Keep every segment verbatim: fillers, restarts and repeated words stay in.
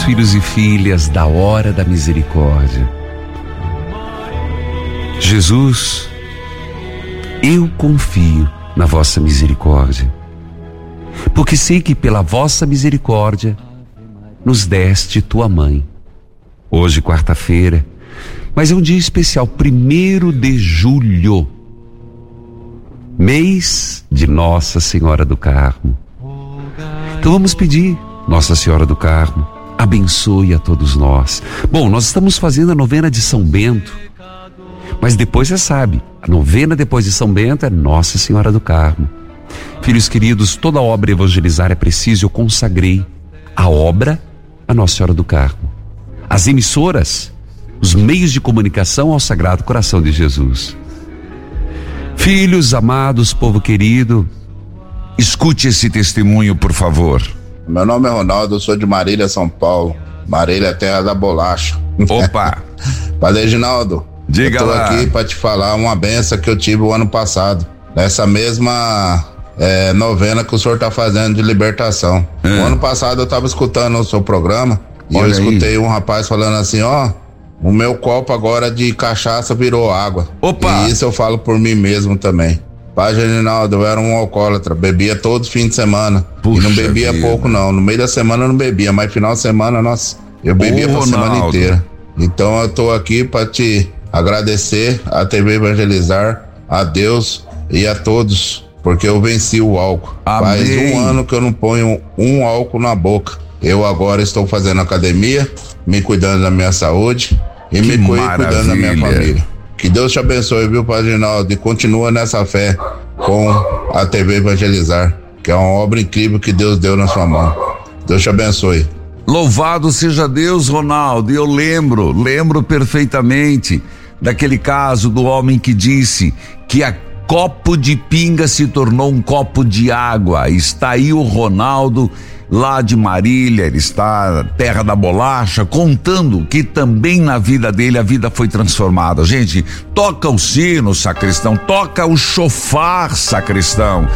filhos e filhas da hora da misericórdia. Jesus, eu confio na vossa misericórdia, porque sei que pela vossa misericórdia nos deste tua mãe. Hoje, quarta-feira, mas é um dia especial, primeiro de julho, mês de Nossa Senhora do Carmo. Então vamos pedir, Nossa Senhora do Carmo, abençoe a todos nós. Bom, nós estamos fazendo a novena de São Bento, mas depois você sabe, a novena depois de São Bento é Nossa Senhora do Carmo. Filhos queridos, toda obra evangelizar é preciso, eu consagrei a obra a Nossa Senhora do Carmo, as emissoras, os meios de comunicação ao Sagrado Coração de Jesus. Filhos amados, povo querido, escute esse testemunho, por favor. Meu nome é Ronaldo, eu sou de Marília, São Paulo. Marília é terra da bolacha. Opa! Padre Reginaldo, diga eu tô lá. aqui para te falar uma benção que eu tive o ano passado, nessa mesma é, novena que o senhor tá fazendo de libertação. É. O ano passado eu tava escutando o seu programa e Olha eu escutei aí. um rapaz falando assim, ó, o meu copo agora de cachaça virou água. Opa! E isso eu falo por mim mesmo também. Padre Reginaldo, eu era um alcoólatra, bebia todo fim de semana. Puxa, e não bebia vida. pouco não, no meio da semana eu não bebia, mas final de semana, nossa, eu bebia pra semana inteira. Então eu tô aqui pra te agradecer a T V Evangelizar, a Deus e a todos, porque eu venci o álcool. Amém. Faz um ano que eu não ponho um álcool na boca. Eu agora estou fazendo academia, me cuidando da minha saúde e que me maravilha. cuidando da minha família. Que Deus te abençoe, viu, Padre Ginaldo? E continua nessa fé com a T V Evangelizar, que é uma obra incrível que Deus deu na sua mão. Deus te abençoe. Louvado seja Deus, Ronaldo. Eu lembro, lembro perfeitamente daquele caso do homem que disse que a copo de pinga se tornou um copo de água. Está aí o Ronaldo, lá de Marília, ele está na terra da bolacha, contando que também na vida dele a vida foi transformada. Gente, toca o sino, sacristão, toca o chofar, sacristão.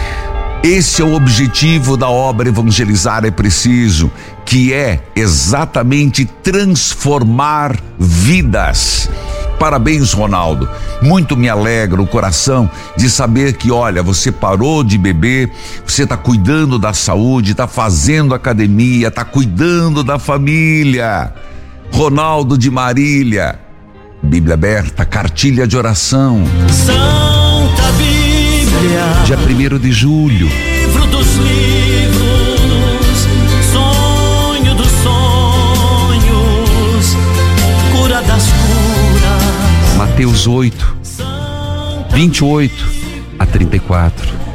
Esse é o objetivo da obra Evangelizar é Preciso, que é exatamente transformar vidas. Parabéns, Ronaldo. Muito me alegra o coração de saber que, olha, você parou de beber, você está cuidando da saúde, está fazendo academia, está cuidando da família. Ronaldo de Marília, Bíblia aberta, cartilha de oração. Santa Bíblia, dia primeiro de julho. Livro dos livros, sonho dos sonhos, cura das curas. Mateus oito, vinte e oito a trinta e quatro.